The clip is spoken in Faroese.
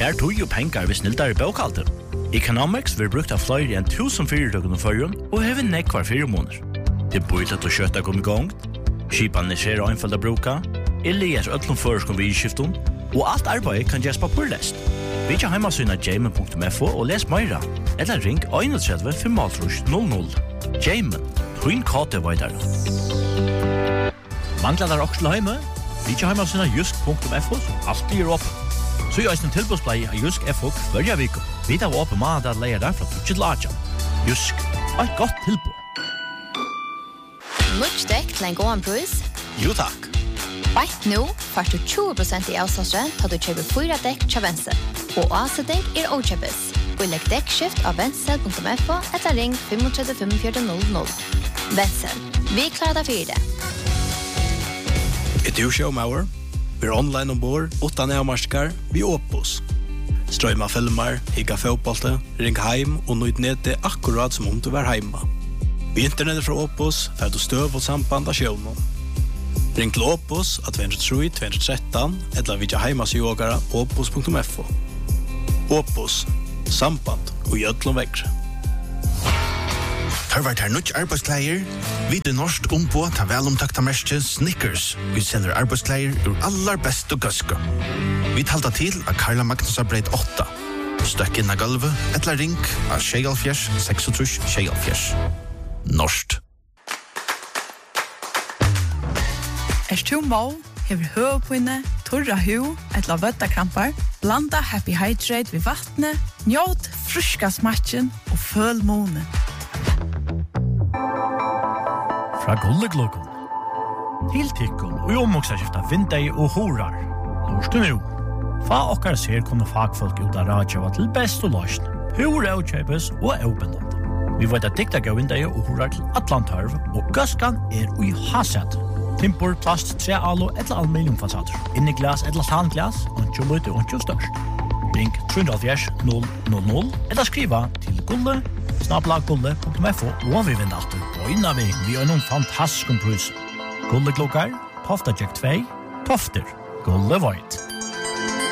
Spær tog jo pengar hvis snildare bokhalter. Economics vil brukt av flere enn 1000 fyrirtøkken og førjun og hever nekvar 4 måneder. Det er bøylet å kjøtta kom i gang, skipan er skjer og einfalda bruka, elias öllum føreskom vidskiftum, og alt arbeid kan gjøres papurlest. Vi ikke heimasyna jamen.fo og les meira, eller ring 31 500. Jamen, twin kate veidar. Manglar der også til heime? Vi ikke heimasyna jusk.fo, som alltid er åpen. Så gjør en tilbudsblei av Jusk FO hver vik. Vi tar åpen mat at leier der fra 2 til 8. Jusk, et godt tilbud. Lutsdekk til en god pris? Jo takk. Bætt nå får du 20% i avslagsrent da du kjøper 4 dekk til Vensel. Og avsetning er åkjøpes. Og legg dekkskift av vensel.fo eller ring 35 4500. Vensel, vi klarer deg for det. Er du showmauer? Vi er online ombord, 8 nærmarskar, vi Opus. Strøyma filmer, higga fotbollte, ring heim og nøyd nede akkurat som om du var heima. Vi internettet fra Opus, får du støv og samband av sjøvnen. Ring til Opus av 203-213, eller vidja heimasjågara opus.fo. Opus, samband og gjødlom vekkre. Har vært her nødt arbeidskleier? Vi er norsk ombå til velomtakta merke Snickers. Vi selger arbeidskleier ur aller beste gøske. Vi talta til av Karla Magnus Breit 8. Støkk inn av gulvet, eller ring av 26 Norsk. Du må, hever høvpinne, torra hu, etla vøttakrampar, blanda Happy Hydrate ved vattnet, njåt fruska smatchen og føl månen. Fra Gullegluggen. Tiltikkun og omvoksaskifta vindei og horar. Lorstu nu. Fa okkar ser kunne fagfolk ut av radjava til best og løsn. Hur avkjøpes og avbindande. Vi vet at dikta gav vindei og horar til Atlantarv, og gøskan i haset. Timpor, plast, trealo eller aluminiumfasader. Inni glas eller tanglas, og lite og størst. Ring 370 eller skriva til gulle@gulle.fo og vi vinner alltid bøyna vi er noen fantastisk pris. Gulleglokkar, Tofta Jack 2, Tofter, Gulle Void.